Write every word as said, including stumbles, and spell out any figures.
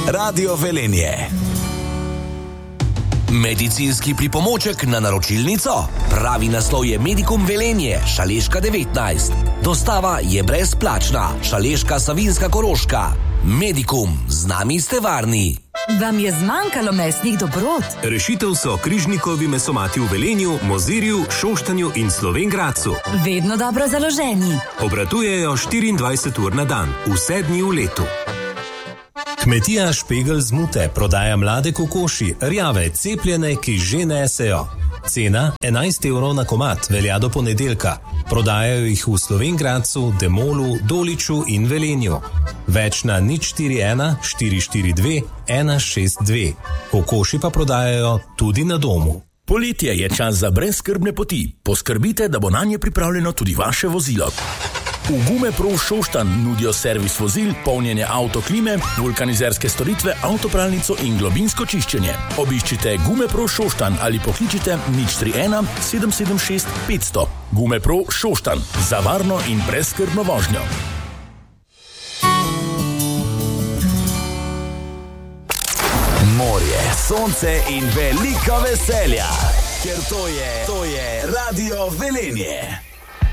Radio Velenje. Medicinski pripomoček na naročilnico? Pravi naslov je Medikum Velenje, Šaleška devetnajst. Dostava je brezplačna. Šaleška, Savinjska, Koroška. Medikum, z nami ste varni. Vam je zmanjkalo mesnih dobrot? Rešitev so Križnikovi mesomati v Velenju, Mozirju, Šoštanju in Slovenj Gradcu. Vedno dobro založeni. Obratujejo štiriindvajset ur na dan, vse dni v letu. Kmetija Špegel z Mute prodaja mlade kokoši, rjave, cepljene, ki že nesejo. Cena enajst evrov na komad, velja do ponedeljka. Prodajajo jih v Slovenj Gradcu, Demolu, Doliču in Velenju. Več na nič štiri ena štiri štiri dve ena šest dve. Kokoši pa prodajajo tudi na domu. Poletje je čas za brezskrbne poti. Poskrbite, da bo nanje pripravljeno tudi vaše vozilo. V Gumepro Šoštanj nudijo servis vozil, polnjenje avtoklime, vulkanizerske storitve, avtopralnico in globinsko čiščenje. Obiščite Gumepro Šoštanj ali pokličite nič tri ena sedem sedem šest petsto. Gumepro Šoštanj, za varno in brezskrbno vožnjo. Morje, sonce in veliko veselja. Ker to je, to je Radio Velenje.